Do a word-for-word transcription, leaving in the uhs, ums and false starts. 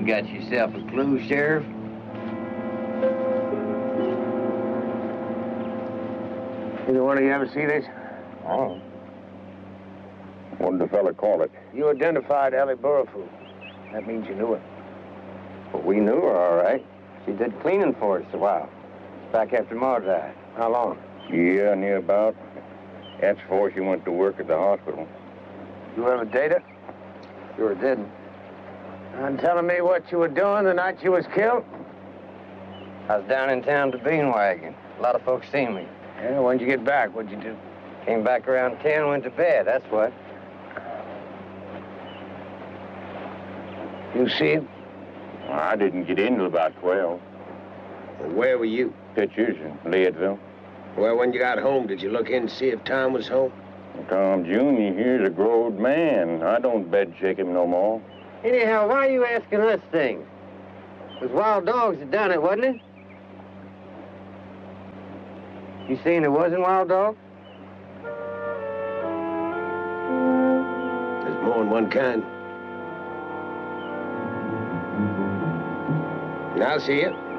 You got yourself a clue, Sheriff? Either one of you ever see this? Oh. What did the fella call it? You identified Ellie Burrough. That means you knew her. Well, we knew her, all right. She did cleaning for us a while. Back after Ma died. How long? Yeah, near about. That's before she went to work at the hospital. You ever date her? Sure didn't. And telling me what you were doing the night she was killed? I was down in town to bean wagon. A lot of folks seen me. Yeah, when'd you get back? What'd you do? Came back around ten, went to bed, that's what. You see him? Well, I didn't get in till about twelve. Well, where were you? Pictures in Leadville. Well, when you got home, did you look in to see if Tom was home? Tom Junior here's a growed man. I don't bed shake him no more. Anyhow, why are you asking us things? It was Wild Dogs that done it, wasn't it? You saying it wasn't Wild Dogs? There's more than one kind. And I'll see you.